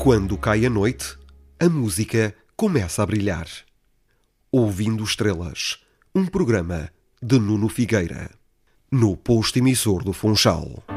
Quando cai a noite, a música começa a brilhar. Ouvindo Estrelas, um programa de Nuno Figueira, no posto emissor do Funchal.